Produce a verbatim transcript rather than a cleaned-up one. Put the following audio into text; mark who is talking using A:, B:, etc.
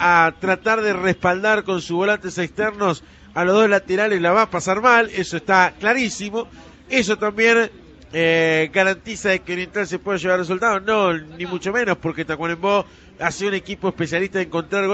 A: a tratar de respaldar con sus volantes externos a los dos laterales, la va a pasar mal, eso está clarísimo. Eso también eh, garantiza de que Oriental se puede llevar resultados, no, ni mucho menos, porque Tacuarembó ha sido un equipo especialista en encontrar goles